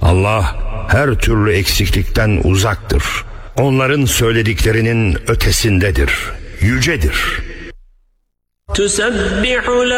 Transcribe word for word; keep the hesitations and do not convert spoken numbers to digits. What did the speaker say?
Allah her türlü eksiklikten uzaktır. Onların söylediklerinin ötesindedir, yücedir.